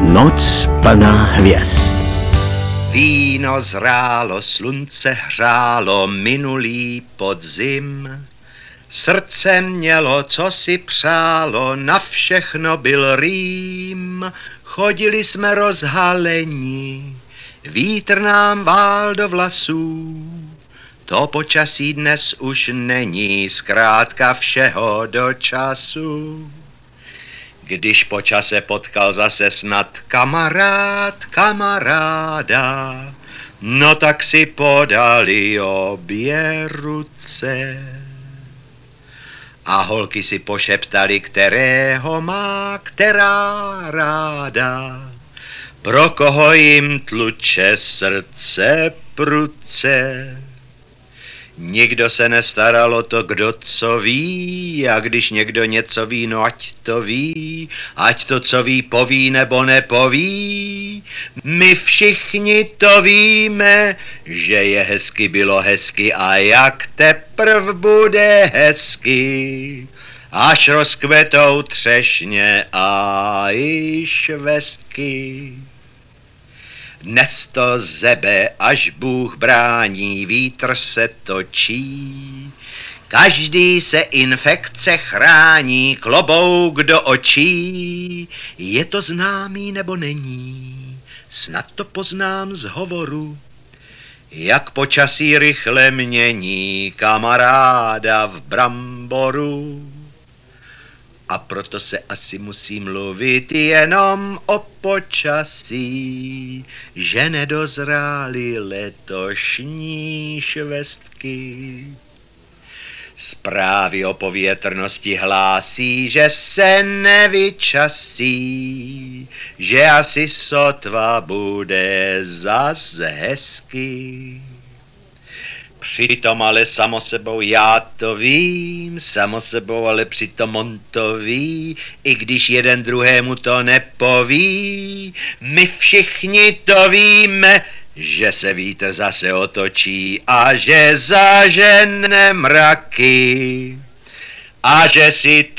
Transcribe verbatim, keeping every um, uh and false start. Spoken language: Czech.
Noc plná hvězd. Víno zrálo, slunce hřálo minulý podzim. Srdce mělo, co si přálo, na všechno byl rým. Chodili jsme rozhaleni, vítr nám vál do vlasů. To počasí dnes už není, zkrátka všeho do času. Když po čase potkal zase snad kamarád kamaráda, no tak si podali obě ruce. A holky si pošeptali, kterého má která ráda, pro koho jim tluče srdce pruce. Nikdo se nestaral o to, kdo co ví, a když někdo něco ví, no ať to ví, ať to, co ví, poví nebo nepoví. My všichni to víme, že je hezky, bylo hezky a jak teprv bude hezky, až rozkvetou třešně a i švestky. Dnes to zebe, až Bůh brání, vítr se točí. Každý se infekce chrání, klobouk do očí. Je to známý nebo není, snad to poznám z hovoru. Jak počasí rychle mění kamaráda v bramboru. A proto se asi musí mluvit jenom o počasí, že nedozrály letošní švestky. Zprávy o povětrnosti hlásí, že se nevyčasí, že asi sotva bude zas hezky. Přitom ale samo sebou já to vím, samo sebou ale přitom on to ví, i když jeden druhému to nepoví. My všichni to víme, že se vítr zase otočí a že zažene mraky a že si